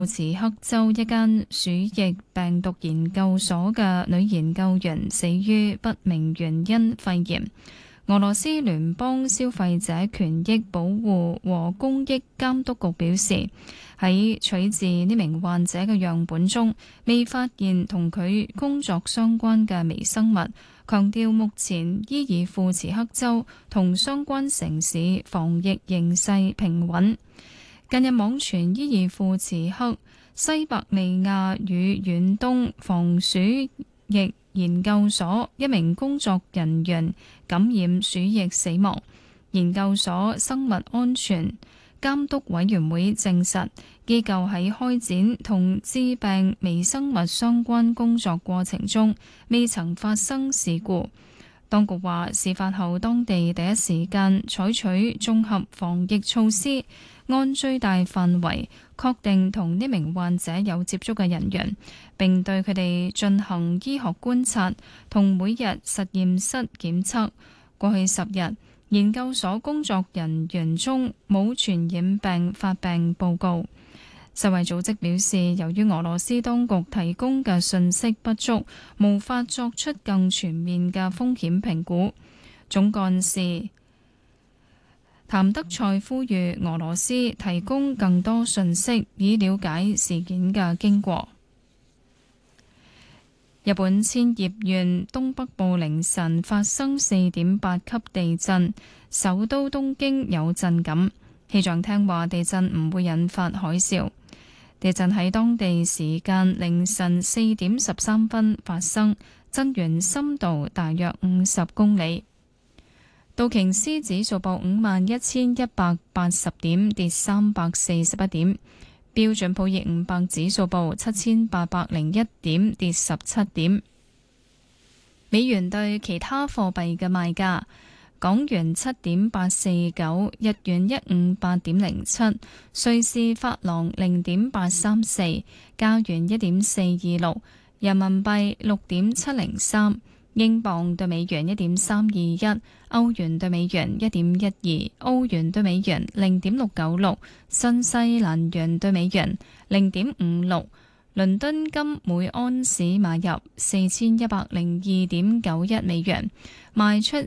茨克州一間鼠疫病毒研究所嘅女研究員死於不明原因肺炎。俄羅斯聯邦消費者權益保護和公益監督局表示，喺取自呢名患者嘅樣本中，未發現同佢工作相關嘅微生物，強調目前伊爾庫茨克州同相關城市防疫形勢平穩。近日網傳伊爾庫茨克西伯利亞與遠東防鼠疫研究所一名工作人員感染鼠疫死亡。研究所生物安全監督委員會證實，機構喺開展同致病微生物相關工作過程中，未曾發生事故。當局話，事發後當地第一時間採取綜合防疫措施，按最大範圍確定同呢名患者有接觸嘅人員，並對佢哋進行醫學觀察同每日實驗室檢測。過去10日，研究所工作人員中冇傳染病發病報告。世衛組織表示，由於俄羅斯當局提供嘅信息不足，無法作出更全面嘅風險評估。總幹事譚德塞呼籲俄羅斯提供更多信息，以了解事件嘅經過。日本千葉縣東北部凌晨發生4.8級地震，首都東京有震感。氣象廳話地震唔會引發海嘯。地震喺當地時間凌晨4點13分發生，震源深度大約50公里。道瓊斯指數報51,180點，跌341點。標準普爾500指數報7,801點，跌17點。美元對其他貨幣嘅賣價：港元7.849，日元158.07，瑞士法郎0.834，加元1.426，人民幣6.703，英鎊對美元1.321，歐元對美元1.12，澳元對美元0.696，新西蘭元對美元0.56。倫敦金每安士買入4102.91美元，賣出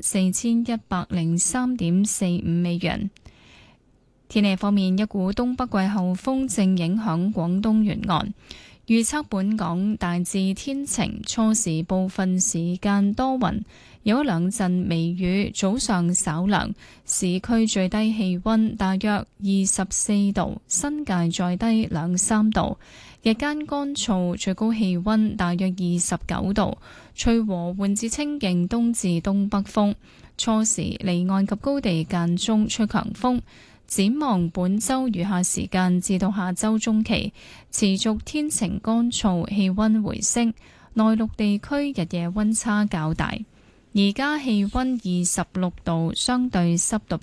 4103.45美元。天氣方面，一股東北季候風正影響廣東沿岸。預測本港大致天晴，初時部分時間多雲，有一兩陣微雨，早上稍涼。市區最低氣溫大約24度，新界再低2-3度。日間乾燥，最高氣溫大約29度，吹和緩至清勁東至東北風。初時離岸及高地間中吹強風。展望本周餘下時間至到下周中期，持續天晴乾燥，氣溫回升。內陸地區日夜溫差較大。而家氣溫26度，相對濕度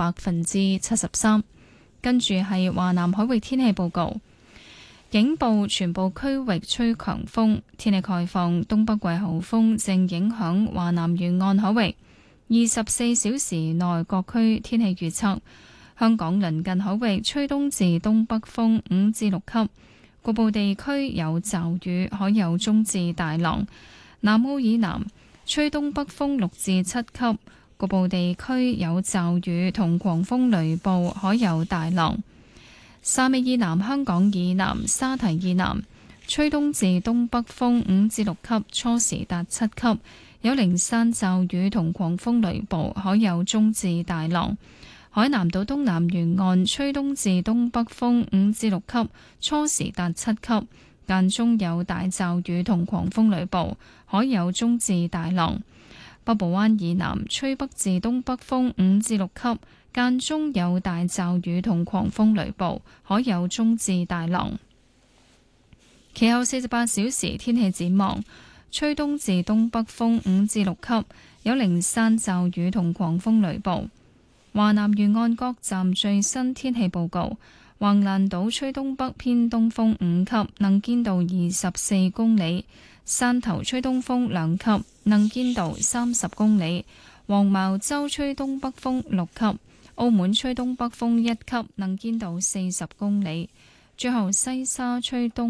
73%。跟住係華南海域天氣報告，警報全部區域吹強風，天氣概況，東北季候風正影響華南沿岸海域。24小時內各區天氣預測。香港鄰近海域吹東至東北風5至6級，局部地區有驟雨，海有中至大浪。南澳以南吹東北風6至7級，局部地區有驟雨同狂風雷暴，海有大浪。汕尾以南、香港以南、沙堤以南吹東至東北風5至6級，初時達7級，有零散驟雨同狂風雷暴，海有中至大浪。海南島東南沿岸吹東至東北風5至6級，初時達7級，間中有大驟雨同狂風雷暴，海有中至大浪。北部灣以南吹北至東北風5至6級，間中有大驟雨同狂風雷暴，海有中至大浪。其後48小時天氣展望，吹東至東北風5至6級，有零散驟雨同狂風雷暴。華南沿岸各站最新天氣報告：橫瀾島吹東北偏東風5級，能見度24公里；汕頭吹東風2級，能見度30公里；黃茅洲吹東北風6級；澳門吹東北風1級，能見度40公里； 最後西沙吹東